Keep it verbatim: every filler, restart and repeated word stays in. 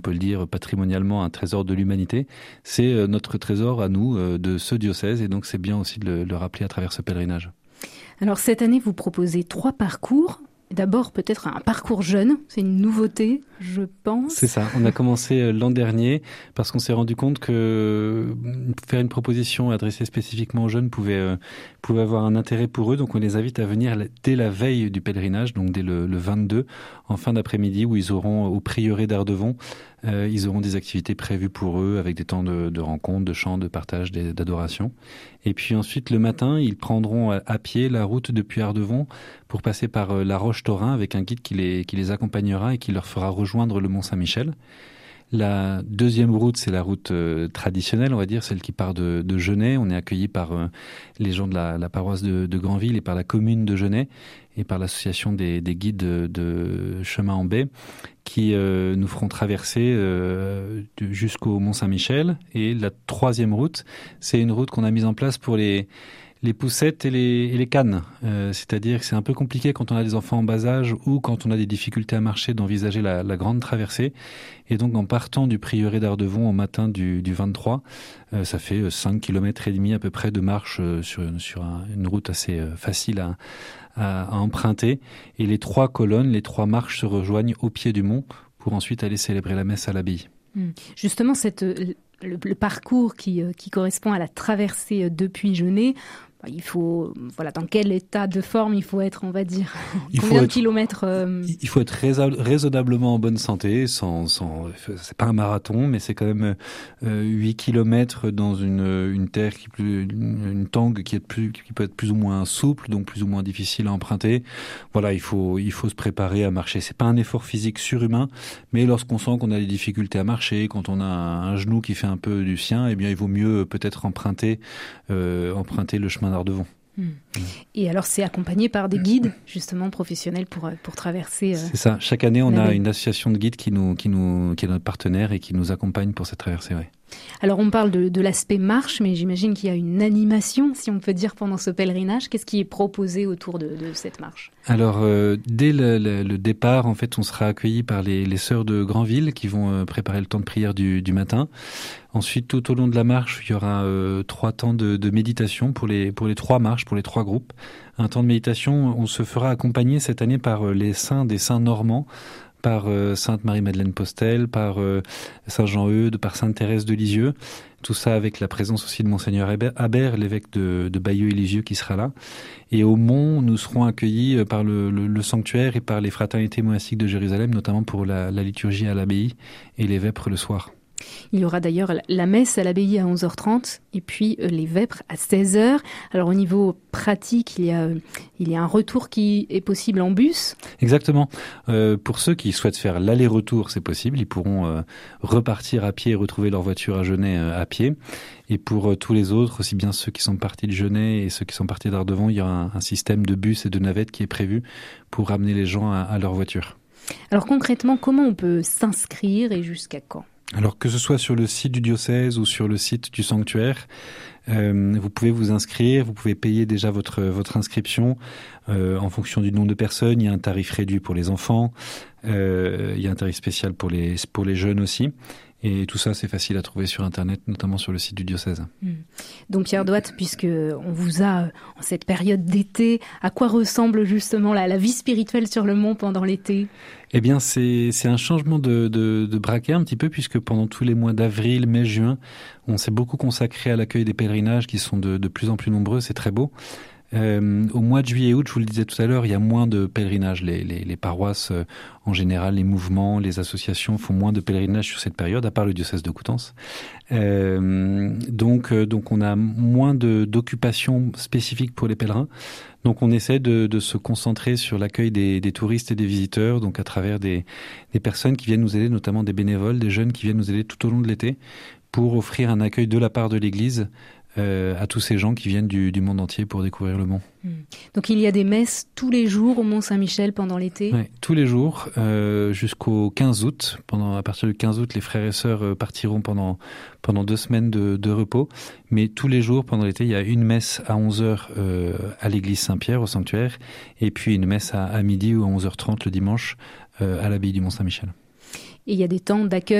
peut le dire patrimonialement, un trésor de l'humanité. C'est notre trésor à nous, de ce diocèse, et donc c'est bien aussi de le, le rappeler à travers ce pèlerinage. Alors cette année, vous proposez trois parcours. D'abord, peut-être un parcours jeune, c'est une nouveauté, je pense. C'est ça, on a commencé l'an dernier parce qu'on s'est rendu compte que faire une proposition adressée spécifiquement aux jeunes pouvait, euh, pouvait avoir un intérêt pour eux. Donc on les invite à venir dès la veille du pèlerinage, donc dès le, le vingt-deux, en fin d'après-midi, où ils auront au prieuré d'Ardevon, euh, ils auront des activités prévues pour eux avec des temps de, de rencontres, de chants, de partage, d'adoration. Et puis ensuite, le matin, ils prendront à, à pied la route depuis Ardevon pour passer par euh, la Roche-Taurin avec un guide qui les, qui les accompagnera et qui leur fera rejoindre le Mont-Saint-Michel. La deuxième route, c'est la route euh, traditionnelle, on va dire, celle qui part de, de Genêt. On est accueillis par euh, les gens de la, la paroisse de, de Granville et par la commune de Genêt et par l'association des, des guides de, de Chemin en Baie qui euh, nous feront traverser euh, jusqu'au Mont-Saint-Michel. Et la troisième route, c'est une route qu'on a mise en place pour les les poussettes et les, et les cannes. Euh, c'est-à-dire que c'est un peu compliqué quand on a des enfants en bas âge ou quand on a des difficultés à marcher d'envisager la, la grande traversée. Et donc en partant du prieuré d'Ardevon au matin du, du vingt-trois, euh, ça fait cinq kilomètres et demi à peu près de marche euh, sur, sur un, une route assez euh, facile à, à, à emprunter. Et les trois colonnes, les trois marches se rejoignent au pied du mont pour ensuite aller célébrer la messe à l'abbaye. Justement, cette, le, le parcours qui, qui correspond à la traversée depuis Genêt, il faut, voilà, dans quel état de forme il faut être, on va dire, il combien de être, kilomètres euh... Il faut être raisonnablement en bonne santé, sans, sans, c'est pas un marathon, mais c'est quand même euh, huit kilomètres dans une, une terre qui plus, une, une tangue qui est plus, qui peut être plus ou moins souple, donc plus ou moins difficile à emprunter. Voilà, il faut, il faut se préparer à marcher. C'est pas un effort physique surhumain, mais lorsqu'on sent qu'on a des difficultés à marcher, quand on a un, un genou qui fait un peu du sien, eh bien, il vaut mieux peut-être emprunter, euh, emprunter le chemin d'Ardevon. Mmh. Et alors c'est accompagné par des guides justement professionnels pour pour traverser. Euh, c'est ça. Chaque année on a une association de guides qui nous qui nous qui est notre partenaire et qui nous accompagne pour cette traversée. Ouais. Alors on parle de, de l'aspect marche, mais j'imagine qu'il y a une animation, si on peut dire, pendant ce pèlerinage. Qu'est-ce qui est proposé autour de, de cette marche ? Alors euh, dès le, le, le départ, en fait, on sera accueillis par les, les sœurs de Granville qui vont euh, préparer le temps de prière du, du matin. Ensuite, tout au long de la marche, il y aura euh, trois temps de, de méditation pour les pour les trois marches, pour les trois groupes. Un temps de méditation, on se fera accompagner cette année par euh, les saints des saints normands, par euh, Sainte Marie-Madeleine Postel, par euh, Saint Jean-Eudes, par Sainte Thérèse de Lisieux. Tout ça avec la présence aussi de Monseigneur Habert, l'évêque de, de Bayeux et Lisieux qui sera là. Et au Mont, nous serons accueillis par le, le, le sanctuaire et par les fraternités monastiques de Jérusalem, notamment pour la, la liturgie à l'abbaye et les vêpres le soir. Il y aura d'ailleurs la messe à l'abbaye à onze heures trente et puis les vêpres à seize heures. Alors au niveau pratique, il y a, il y a un retour qui est possible en bus. Exactement. Euh, pour ceux qui souhaitent faire l'aller-retour, c'est possible. Ils pourront euh, repartir à pied et retrouver leur voiture à Genêt euh, à pied. Et pour euh, tous les autres, aussi bien ceux qui sont partis de Genêt et ceux qui sont partis d'Ardevon, il y aura un, un système de bus et de navettes qui est prévu pour ramener les gens à, à leur voiture. Alors concrètement, comment on peut s'inscrire et jusqu'à quand ? Alors que ce soit sur le site du diocèse ou sur le site du sanctuaire, euh, vous pouvez vous inscrire, vous pouvez payer déjà votre votre inscription euh, en fonction du nombre de personnes. Il y a un tarif réduit pour les enfants, euh, il y a un tarif spécial pour les pour les jeunes aussi. Et tout ça, c'est facile à trouver sur Internet, notamment sur le site du diocèse. Mmh. Donc Pierre Douat, puisque on vous a, en cette période d'été, à quoi ressemble justement la, la vie spirituelle sur le mont pendant l'été ? Eh bien, c'est, c'est un changement de, de, de braquet un petit peu, puisque pendant tous les mois d'avril, mai, juin, on s'est beaucoup consacré à l'accueil des pèlerinages qui sont de, de plus en plus nombreux, c'est très beau. Euh, au mois de juillet et août, je vous le disais tout à l'heure, il y a moins de pèlerinages. Les, les, les paroisses, euh, en général, les mouvements, les associations font moins de pèlerinages sur cette période, à part le diocèse de Coutances. Euh, donc, euh, donc, on a moins de, d'occupations spécifiques pour les pèlerins. Donc, on essaie de, de se concentrer sur l'accueil des, des touristes et des visiteurs, donc à travers des, des personnes qui viennent nous aider, notamment des bénévoles, des jeunes qui viennent nous aider tout au long de l'été, pour offrir un accueil de la part de l'Église Euh, à tous ces gens qui viennent du, du monde entier pour découvrir le mont. Mmh. Donc il y a des messes tous les jours au Mont-Saint-Michel pendant l'été ? Oui, tous les jours, euh, jusqu'au quinze août. Pendant, à partir du quinze août, les frères et sœurs partiront pendant, pendant deux semaines de, de repos. Mais tous les jours, pendant l'été, il y a une messe à onze heures euh, à l'église Saint-Pierre, au sanctuaire, et puis une messe à, à midi ou à onze heures trente le dimanche euh, à l'abbaye du Mont-Saint-Michel. Et il y a des temps d'accueil